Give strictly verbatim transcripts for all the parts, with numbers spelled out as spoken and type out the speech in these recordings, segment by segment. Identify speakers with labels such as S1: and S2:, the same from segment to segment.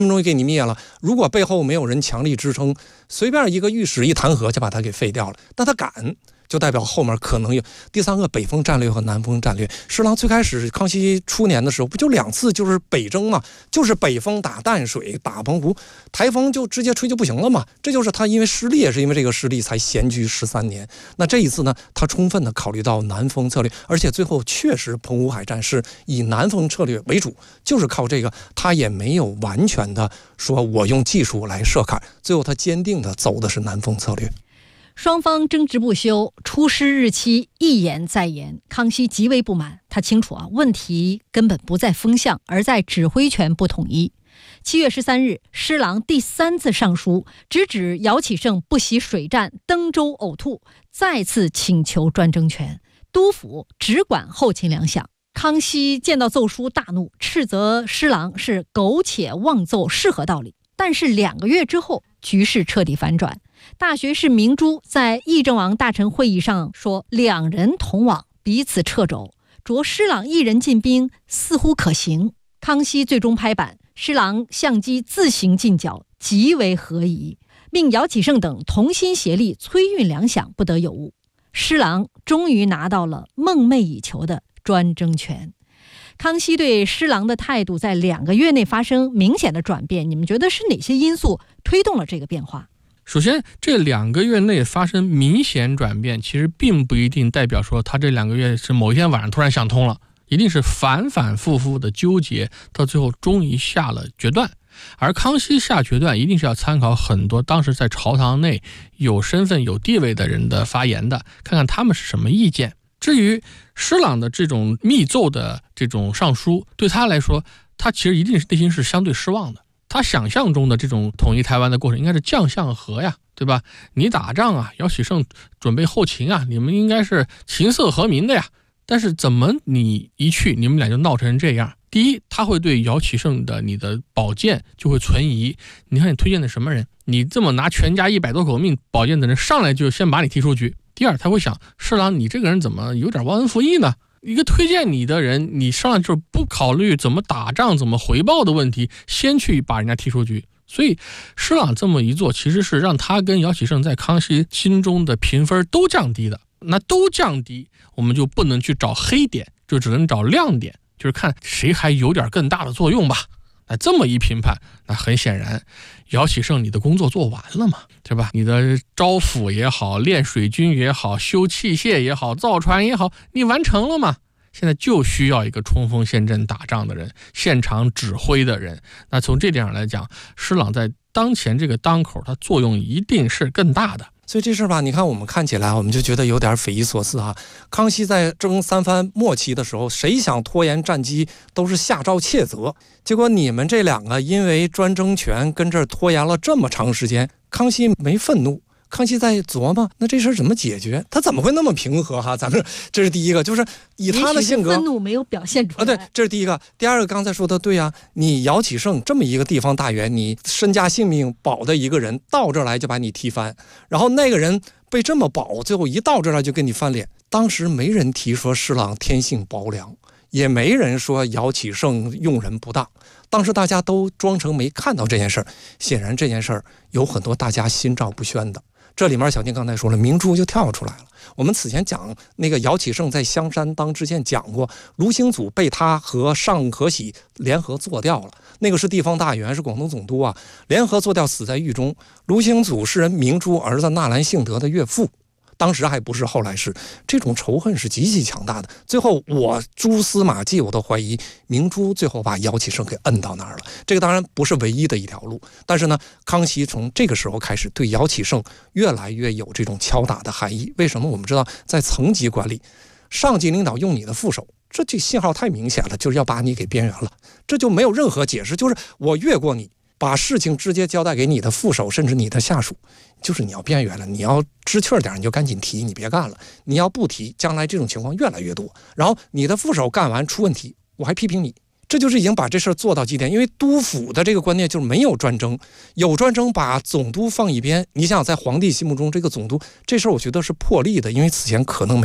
S1: 终于给你灭了。如果背后没有人强力支撑，随便一个御史一弹劾就把他给废掉了。但他敢，就代表后面可能有第三个北风战略和南风战略。施琅最开始康熙初年的时候，不就两次就是北征嘛，就是北风打淡水打澎湖，台风就直接吹就不行了嘛。这就是他因为失利，也是因为这个失利才闲居十三年。那这一次呢，他充分的考虑到南风策略，而且最后确实澎湖海战是以南风策略为主，就是靠这个，他也没有完全的说我用技术来设坎，最后他坚定的走的是南风策略。
S2: 双方争执不休，出师日期一延再延，康熙极为不满。他清楚啊，问题根本不在风向，而在指挥权不统一。七月十三日，施琅第三次上书，直指姚启圣不惜水战登州呕吐，再次请求专政权，督府只管后勤粮饷。康熙见到奏书大怒，斥责施琅是苟且妄奏，是何道理？但是两个月之后，局势彻底反转。大学士明珠在议政王大臣会议上说，两人同往，彼此掣肘，着施琅一人进兵似乎可行。康熙最终拍板，施琅相机自行进剿，极为合宜，命姚启圣等同心协力催运粮饷，不得有误。施琅终于拿到了梦寐以求的专政权。康熙对施琅的态度在两个月内发生明显的转变，你们觉得是哪些因素推动了这个变化？
S3: 首先，这两个月内发生明显转变，其实并不一定代表说他这两个月是某一天晚上突然想通了，一定是反反复复的纠结，到最后终于下了决断。而康熙下决断一定是要参考很多当时在朝堂内有身份有地位的人的发言的，看看他们是什么意见。至于施琅的这种密奏的这种上书，对他来说，他其实一定是内心是相对失望的。他想象中的这种统一台湾的过程应该是将相和呀，对吧？你打仗啊，姚启圣准备后勤啊，你们应该是琴瑟和鸣的呀。但是怎么你一去，你们俩就闹成这样？第一，他会对姚启圣的你的保荐就会存疑。你看你推荐的什么人？你这么拿全家一百多口命保荐的人，上来就先把你踢出局。第二，他会想，施琅你这个人怎么有点忘恩负义呢？一个推荐你的人，你上来就是不考虑怎么打仗怎么回报的问题，先去把人家踢出局。所以施琅这么一做，其实是让他跟姚启圣在康熙心中的评分都降低的。那都降低，我们就不能去找黑点，就只能找亮点，就是看谁还有点更大的作用吧。那这么一评判，那很显然姚启圣你的工作做完了嘛，对吧？你的招抚也好，练水军也好，修器械也好，造船也好，你完成了嘛。现在就需要一个冲锋陷阵打仗的人，现场指挥的人。那从这点上来讲，施琅在当前这个当口，它作用一定是更大的。
S1: 所以这事儿吧，你看我们看起来我们就觉得有点匪夷所思啊。康熙在征三藩末期的时候，谁想拖延战机都是下诏窃责，结果你们这两个因为专政权跟这儿拖延了这么长时间，康熙没愤怒。康熙在琢磨，那这事儿怎么解决？他怎么会那么平和哈？咱们这是第一个，就是以他的性格，
S2: 愤怒没有表现出来。
S1: 啊，对，这是第一个。第二个，刚才说的对啊，你姚启圣这么一个地方大员，你身家性命保的一个人，到这儿来就把你踢翻，然后那个人被这么保，最后一到这儿来就跟你翻脸。当时没人提说施琅天性薄凉，也没人说姚启圣用人不当。当时大家都装成没看到这件事儿，显然这件事儿有很多大家心照不宣的。这里面小丁刚才说了，明珠就跳出来了。我们此前讲那个姚启圣在香山当知县讲过，卢兴祖被他和尚可喜联合做掉了，那个是地方大员，是广东总督啊，联合做掉死在狱中。卢兴祖是人明珠儿子纳兰性德的岳父，当时还不是，后来是。这种仇恨是极其强大的。最后我蛛丝马迹我都怀疑明珠最后把姚启圣给摁到那儿了。这个当然不是唯一的一条路，但是呢，康熙从这个时候开始对姚启圣越来越有这种敲打的含义。为什么？我们知道在层级管理，上级领导用你的副手，这这信号太明显了，就是要把你给边缘了，这就没有任何解释，就是我越过你，把事情直接交代给你的副手，甚至你的下属，就是你要边缘了，你要知趣点你就赶紧提，你别干了。你要不提，将来这种情况越来越多。然后你的副手干完出问题，我还批评你，这就是已经把这事儿做到极点。因为督府的这个观念就是没有专政，有专政把总督放一边。你想想，在皇帝心目中，这个总督这事儿我觉得是破例的，因为此前可能没有。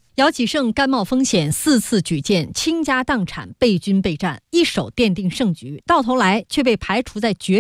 S2: 姚启圣甘冒风险，四次举荐，倾家荡产，备军备战，一手奠定胜局，到头来却被排除在决